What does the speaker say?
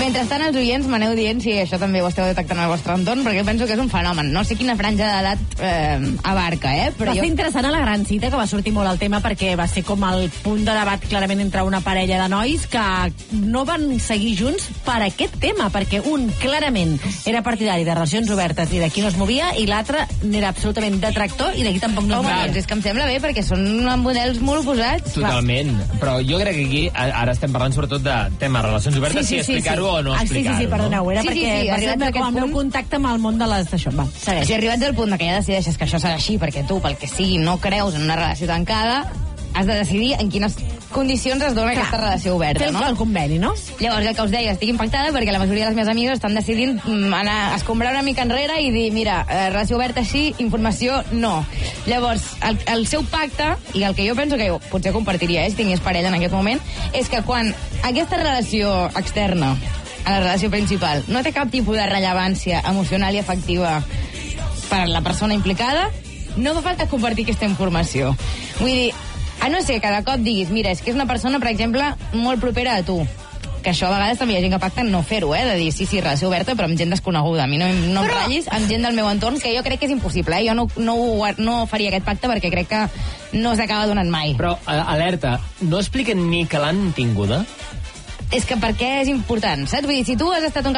Mentrestant, els oients m'aneu dient si això també ho esteu detectant al vostre entorn, perquè penso que és un fenomen. No sé quina franja d'edat abarca, però va ser interessant a la gran cita, que va sortir molt el tema, perquè va ser com el punt de debat clarament entre una parella de nois que no van seguir junts per aquest tema, perquè un clarament era partidari de relacions obertes i d'aquí no es movia, i l'altre n'era absolutament detractor i d'aquí tampoc no es movia. Doncs és que em sembla bé, perquè són models molt oposats. Totalment. Però jo crec que aquí ara estem parlant sobretot de tema relacions obertes, si explicar-ho o no explicar-ho. Sí, perdoneu, era perquè arribats com el meu contacte amb el món de les d'això. Va, segueix. Si arribats al punt que ja decideixes que això serà així, perquè tu, pel que sigui, no creus en una relació tancada, has de decidir en quines condicions es dona aquesta relació oberta, no? Fer el conveni, no? Llavors, el que us deia, estic impactada perquè la majoria de les meves amigues estan decidint anar a escombrar una mica enrere i dir, mira, relació oberta sí, informació no. Llavors, el seu pacte, i el que jo penso que jo potser compartiria, si tingués parella en aquest moment, és que quan aquesta relació externa a la relació principal no té cap tipus de rellevància emocional i afectiva per la persona implicada, no fa falta compartir aquesta informació. Vull dir, a no ser que de cop diguis, mira, és que és una persona, per exemple, molt propera a tu, que això a vegades també hi ha gent que pacta no fer-ho, de dir, sí, relació oberta, però amb gent desconeguda. A mi no em ratllis amb gent del meu entorn, que jo crec que és impossible, Jo no faria aquest pacte perquè crec que no s'acaba donant mai. Però, alerta, no expliquen ni que l'han tinguda? És que per què és important, saps? Vull dir, si tu has estat un